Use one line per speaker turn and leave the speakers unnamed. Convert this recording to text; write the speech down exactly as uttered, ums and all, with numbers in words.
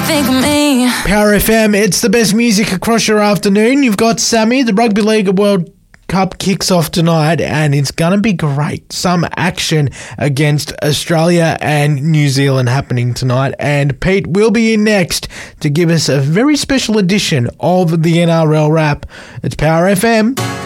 think of me?
Power F M, it's the best music across your afternoon. You've got Sammy, the Rugby League World Cup kicks off tonight and it's going to be great. Some action against Australia and New Zealand happening tonight, and Pete will be in next to give us a very special edition of the N R L Wrap. It's Power F M.